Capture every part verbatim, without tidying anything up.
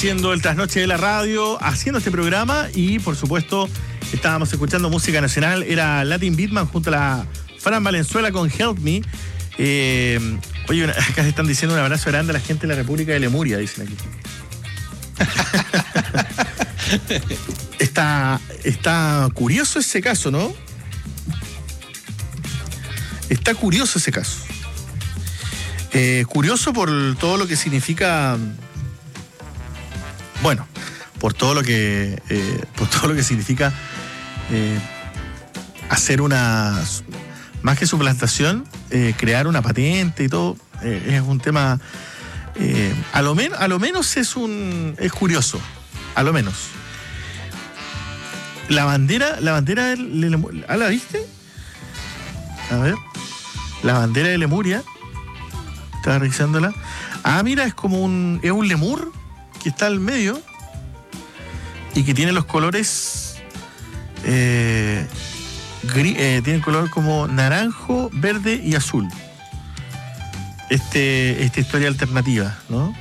haciendo el trasnoche de la radio, haciendo este programa y, por supuesto, estábamos escuchando música nacional. Era Latin Beatman junto a la Fran Valenzuela con Help Me. Eh, oye, acá se están diciendo un abrazo grande a la gente de la República de Lemuria, dicen aquí. está, está curioso ese caso, ¿no? Está curioso ese caso. Eh, curioso por todo lo que significa... Bueno, por todo lo que eh, por todo lo que significa eh, hacer una, más que suplantación, eh, crear una patente y todo, eh, es un tema, eh, a lo menos, a lo menos es un, es curioso, a lo menos. La bandera, la bandera de Lemuria, ¿ah, la viste? A ver, la bandera de Lemuria, estaba revisándola. Ah, mira, es como un, es un lemur que está al medio y que tiene los colores eh, gris, eh, tiene color como naranjo, verde y azul. Este, esta historia alternativa, ¿no?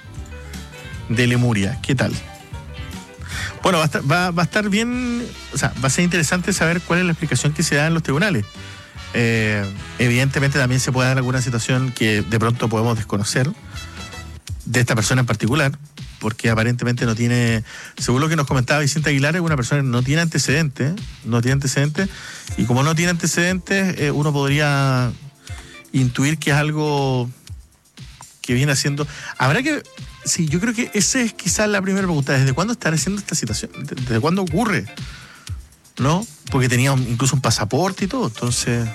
De Lemuria, ¿qué tal? Bueno, va a estar, va, va a estar bien, o sea, va a ser interesante saber cuál es la explicación que se da en los tribunales. Eh, evidentemente también se puede dar alguna situación que de pronto podemos desconocer de esta persona en particular, porque aparentemente no tiene, según lo que nos comentaba Vicente Aguilar, es una persona que no tiene antecedentes, no tiene antecedentes, y como no tiene antecedentes, eh, uno podría intuir que es algo que viene haciendo. Habrá que, sí, yo creo que esa es quizás la primera pregunta, ¿desde cuándo estará haciendo esta situación? ¿Desde cuándo ocurre? ¿No? Porque tenía un, incluso un pasaporte y todo, entonces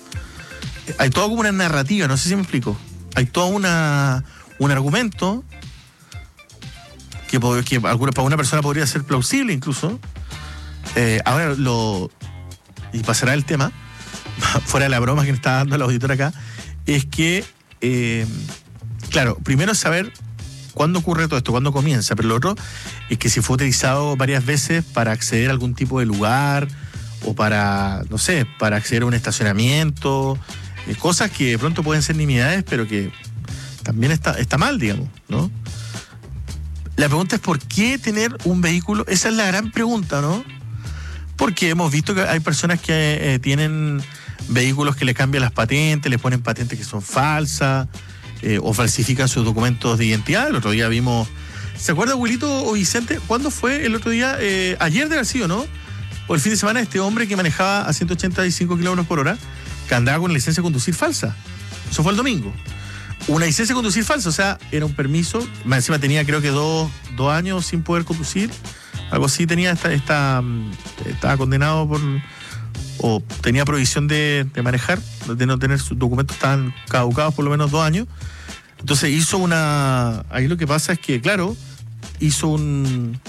hay toda como una narrativa, no sé si me explico, hay toda una un argumento que, que alguna, para una persona podría ser plausible incluso. Eh, ahora lo, y pasará el tema, fuera de la broma que me está dando el auditor acá, es que, eh, claro, primero es saber cuándo ocurre todo esto, cuándo comienza, pero lo otro es que si fue utilizado varias veces para acceder a algún tipo de lugar o para, no sé, para acceder a un estacionamiento, eh, cosas que de pronto pueden ser nimiedades, pero que también está, está mal, digamos, ¿no? La pregunta es ¿por qué tener un vehículo? Esa es la gran pregunta, ¿no? Porque hemos visto que hay personas que eh, tienen vehículos que le cambian las patentes, le ponen patentes que son falsas, eh, o falsifican sus documentos de identidad. El otro día vimos... ¿Se acuerda, Wilito o Vicente? ¿Cuándo fue el otro día? Eh, ayer debe haber sido, ¿no? O el fin de semana, este hombre que manejaba a ciento ochenta y cinco kilómetros por hora, que andaba con licencia de conducir falsa. Eso fue el domingo. Una licencia de conducir falsa, o sea, era un permiso, más encima tenía creo que dos, dos años sin poder conducir, algo así tenía, esta, esta, estaba condenado por, o tenía prohibición de, de manejar, de no tener sus documentos tan caducados por lo menos dos años. Entonces hizo una, ahí lo que pasa es que, claro, hizo un,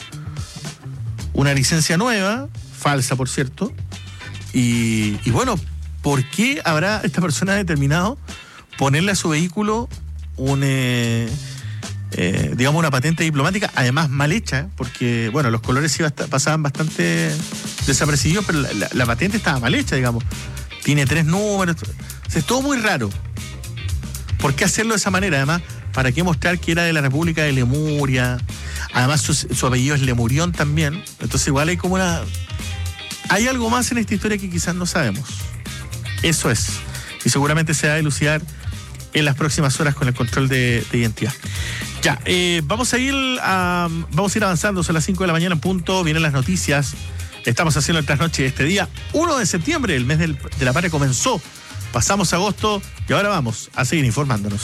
una licencia nueva, falsa por cierto, y, y bueno, ¿por qué habrá esta persona determinado ponerle a su vehículo un, eh, eh, digamos, una patente diplomática, además mal hecha, porque, bueno, los colores sí bast- pasaban bastante desapercibidos, pero la, la, la patente estaba mal hecha, digamos. Tiene tres números, o sea, es todo muy raro. ¿Por qué hacerlo de esa manera? Además, ¿para qué mostrar que era de la República de Lemuria? Además, su, su apellido es Lemurión también, entonces igual hay como una... Hay algo más en esta historia que quizás no sabemos. Eso es. Y seguramente se va a dilucidar en las próximas horas con el control de, de identidad. Ya, eh, vamos a ir a, vamos a ir avanzando, son las cinco de la mañana en punto, vienen las noticias. Estamos haciendo el trasnoche de este día, uno de septiembre, el mes del, de la patria comenzó. Pasamos agosto y ahora vamos a seguir informándonos.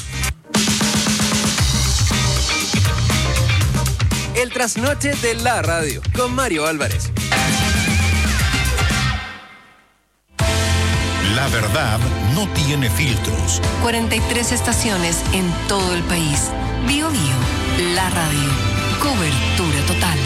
El trasnoche de la radio con Mario Álvarez. La verdad no tiene filtros. cuarenta y tres estaciones en todo el país. Bio Bio, la radio. Cobertura total.